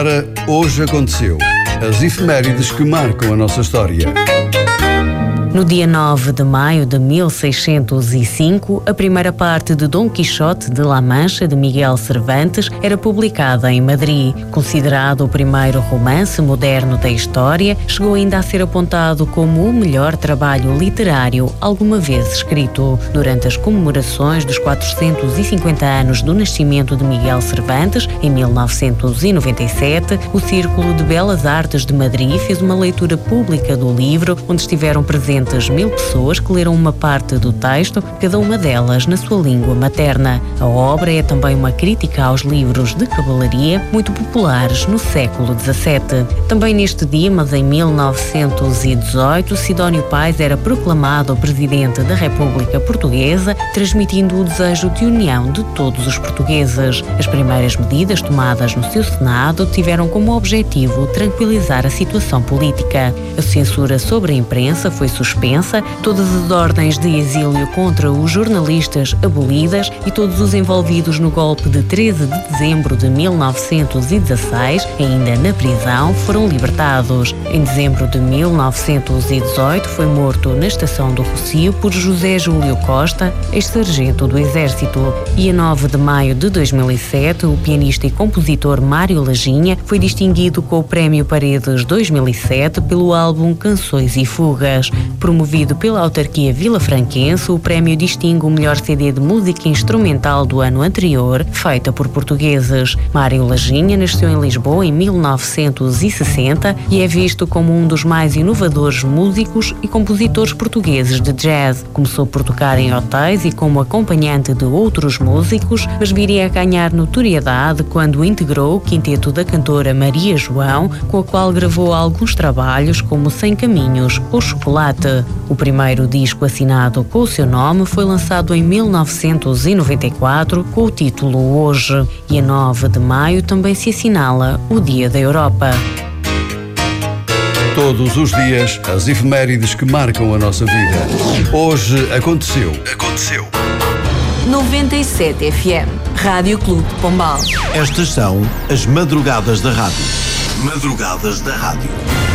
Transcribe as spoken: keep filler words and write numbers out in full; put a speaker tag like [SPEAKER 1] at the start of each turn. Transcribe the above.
[SPEAKER 1] Ora, hoje aconteceu. As efemérides que marcam a nossa história.
[SPEAKER 2] No dia nove de maio de mil seiscentos e cinco, a primeira parte de Dom Quixote de La Mancha, de Miguel Cervantes, era publicada em Madrid. Considerado o primeiro romance moderno da história, chegou ainda a ser apontado como o melhor trabalho literário alguma vez escrito. Durante as comemorações dos quatrocentos e cinquenta anos do nascimento de Miguel Cervantes, em mil novecentos e noventa e sete, o Círculo de Belas Artes de Madrid fez uma leitura pública do livro, onde estiveram presentes mil pessoas que leram uma parte do texto, cada uma delas na sua língua materna. A obra é também uma crítica aos livros de cavalaria muito populares no século dezassete. Também neste dia, mas em mil novecentos e dezoito, Sidónio Pais era proclamado Presidente da República Portuguesa, transmitindo o desejo de união de todos os portugueses. As primeiras medidas tomadas no seu Senado tiveram como objetivo tranquilizar a situação política. A censura sobre a imprensa foi suspensa, todas as ordens de exílio contra os jornalistas abolidas e todos os envolvidos no golpe de treze de dezembro de mil novecentos e dezasseis, ainda na prisão, foram libertados. Em dezembro de mil novecentos e dezoito foi morto na estação do Rossio por José Júlio Costa, ex-sargento do Exército. E a nove de maio de dois mil e sete, o pianista e compositor Mário Lajinha foi distinguido com o Prémio Paredes dois mil e sete pelo álbum Canções e Fugas. Promovido pela autarquia vilafranquense, o prémio distingue o melhor C D de música instrumental do ano anterior, feita por portugueses. Mário Lajinha nasceu em Lisboa em mil novecentos e sessenta e é visto como um dos mais inovadores músicos e compositores portugueses de jazz. Começou por tocar em hotéis e como acompanhante de outros músicos, mas viria a ganhar notoriedade quando integrou o quinteto da cantora Maria João, com a qual gravou alguns trabalhos como Sem Caminhos ou Chocolate. O primeiro disco assinado com o seu nome foi lançado em mil novecentos e noventa e quatro com o título Hoje, e a nove de maio também se assinala o Dia da Europa.
[SPEAKER 1] Todos os dias, as efemérides que marcam a nossa vida. Hoje aconteceu. Aconteceu.
[SPEAKER 3] noventa e sete F M, Rádio Clube de Pombal.
[SPEAKER 4] Estas são as madrugadas da rádio. Madrugadas da rádio.